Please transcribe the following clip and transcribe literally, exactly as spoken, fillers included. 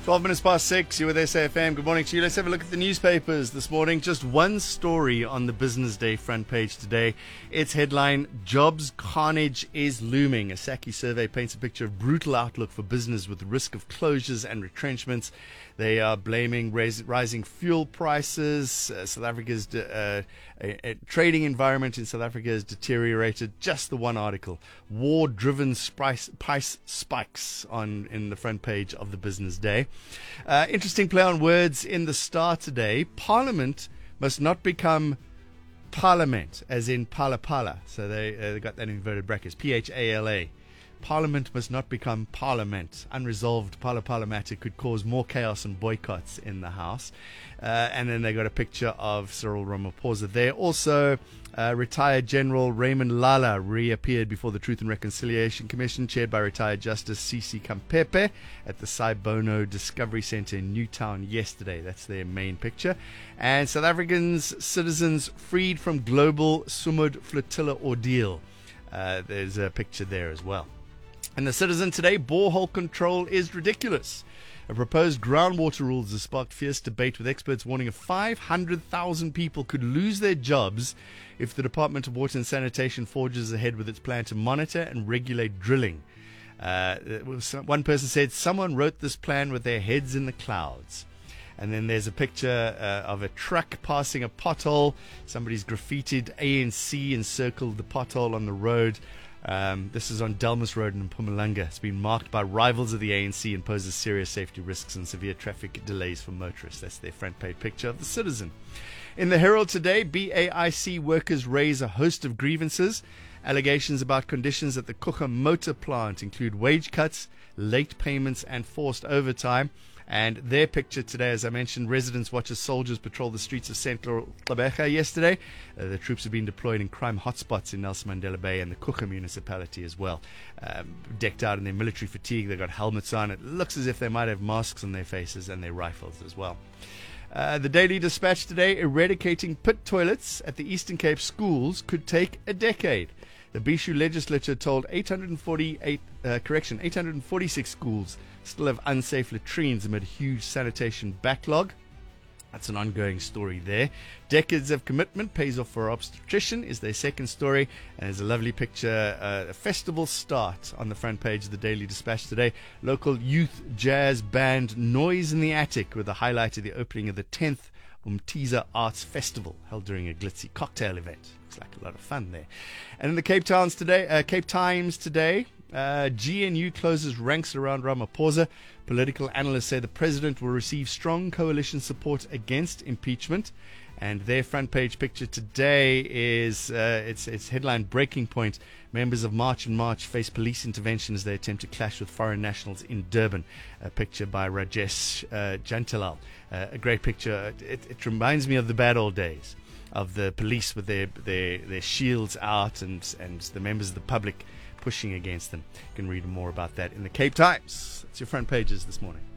twelve minutes past six, you're with S A F M. Good morning to you. Let's have a look at the newspapers this morning. Just one story on the Business Day front page today. Its headline, Jobs Carnage is Looming. A Saki survey paints a picture of brutal outlook for business with the risk of closures and retrenchments. They are blaming rais- rising fuel prices. Uh, South Africa's de- uh, a, a trading environment in South Africa has deteriorated. Just the one article. War-driven price, price spikes on in the front page of the Business Day. Uh, interesting play on words in the Star today. Parliament must not become Parliament, as in Pala Pala. So they, uh, they got that in inverted brackets. P H A L A. Parliament must not become Parliament. Unresolved Pala Pala matter could cause more chaos and boycotts in the House. Uh, and then they got a picture of Cyril Ramaphosa there. Also, uh, retired General Raymond Lala reappeared before the Truth and Reconciliation Commission, chaired by retired Justice Sisi Kampepe at the Saibono Discovery Centre in Newtown yesterday. That's their main picture. And South Africans, citizens freed from global Sumud flotilla ordeal. Uh, there's a picture there as well. And the Citizen today, borehole control is ridiculous. A proposed groundwater rules has sparked fierce debate, with experts warning of five hundred thousand people could lose their jobs if the Department of Water and Sanitation forges ahead with its plan to monitor and regulate drilling. Uh, one person said someone wrote this plan with their heads in the clouds. And then there's a picture uh, of a truck passing a pothole. Somebody's graffitied A N C and circled the pothole on the road. Um, this is on Delmas Road in Mpumalanga. It's been marked by rivals of the A N C and poses serious safety risks and severe traffic delays for motorists. That's their front page picture of the Citizen. In the Herald today, B A I C workers raise a host of grievances. Allegations about conditions at the Coega Motor Plant include wage cuts, late payments, and forced overtime. And their picture today, as I mentioned, residents watch as soldiers patrol the streets of Central Gqeberha yesterday. Uh, the troops have been deployed in crime hotspots in Nelson Mandela Bay and the Coega municipality as well. Um, decked out in their military fatigue, they've got helmets on. It looks as if they might have masks on their faces and their rifles as well. Uh, the Daily Dispatch today, eradicating pit toilets at the Eastern Cape schools could take a decade. The Bishu legislature told eight hundred forty-eight, uh, correction, eight hundred forty-six schools still have unsafe latrines amid a huge sanitation backlog. That's an ongoing story there. Decades of commitment pays off for obstetrician is their second story. And there's a lovely picture, uh, a festival start on the front page of the Daily Dispatch today. Local youth jazz band Noise in the Attic with a highlight of the opening of the tenth Umtiza Arts Festival held during a glitzy cocktail event. Looks like a lot of fun there. And in the Cape Towns today, uh, Cape Times today, uh, G N U closes ranks around Ramaphosa. Political analysts say the president will receive strong coalition support against impeachment. And their front page picture today is uh, its its headline breaking point. Members of March and March face police intervention as they attempt to clash with foreign nationals in Durban. A picture by Rajesh uh, Jantalal. Uh, a great picture. It, it reminds me of the bad old days of the police with their their, their shields out and, and the members of the public pushing against them. You can read more about that in the Cape Times. That's your front pages this morning.